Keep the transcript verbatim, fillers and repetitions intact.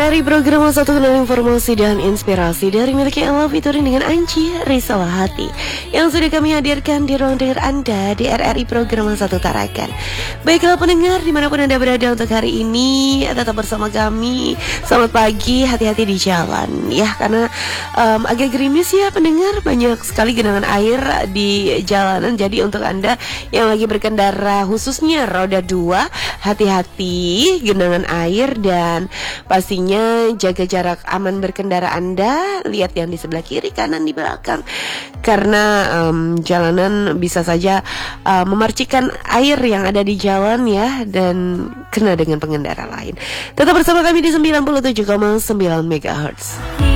R I Program satu kenal informasi dan inspirasi dari milik I Love Featuring dengan Anji Risalah Hati yang sudah kami hadirkan di ruang dengar Anda di R R I Program satu Tarakan. Baiklah pendengar dimanapun Anda berada untuk hari ini, tetap bersama kami. Selamat pagi, hati-hati di jalan ya, karena um, agak gerimis ya pendengar, banyak sekali genangan air di jalanan. Jadi untuk Anda yang lagi berkendara khususnya roda dua, hati-hati genangan air dan pastinya jaga jarak aman berkendara Anda. Lihat yang di sebelah kiri, kanan, di belakang, karena um, jalanan bisa saja uh, memarcikan air yang ada di jalan ya, dan kena dengan pengendara lain. Tetap bersama kami di sembilan puluh tujuh koma sembilan megahertz.